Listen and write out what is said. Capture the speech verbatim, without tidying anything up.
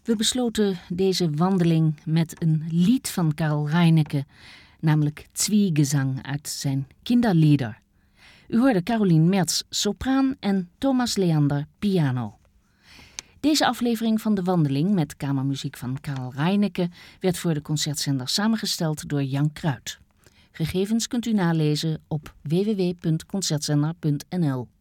We besloten deze wandeling met een lied van Karl Reinecke, namelijk Zwiegezang uit zijn Kinderlieder. U hoorde Carolien Mertz sopraan en Thomas Leander piano. Deze aflevering van De Wandeling met kamermuziek van Karl Reinecke werd voor de Concertzender samengesteld door Jan Kruid. Gegevens kunt u nalezen op w w w punt concertzender punt n l.